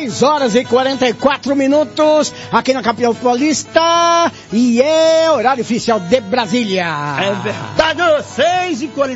6 horas e 44 minutos aqui na capital paulista e é horário oficial de Brasília. É verdade, 6h44.